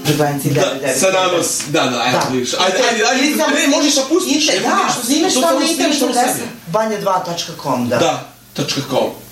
frekvenciji 9.9. Da, eto vidiš. Ajde, možeš da pustiš. Da, snimeš tamo internet adresa banja2.com, da. Da, .com.